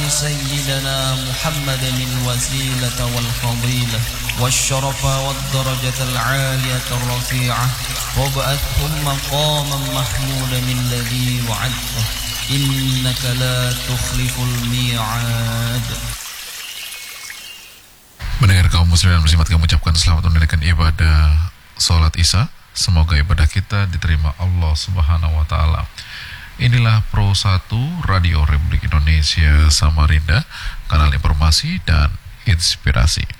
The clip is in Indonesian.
سيدنا محمدا الوسيلة والفضيلة والشرف والدرجة العالية الرفيعة وابعثهم مقاما محمودا الذي وعدته إنك لا تخلف الميعاد. Mendengar kaum muslimin dan muslimat, kami ucapkan selamat menunaikan ibadah salat Isya. Semoga ibadah kita diterima Allah Subhanahu wa taala. Inilah Pro 1 Radio Republik Indonesia Samarinda, kanal informasi dan inspirasi.